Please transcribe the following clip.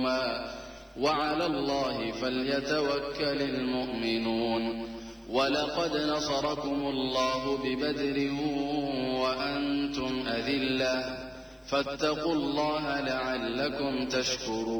لهما وعلى الله فليتوكل المؤمنون ولقد نصركم الله ببدر وأنتم أذلة فاتقوا الله لعلكم تشكرون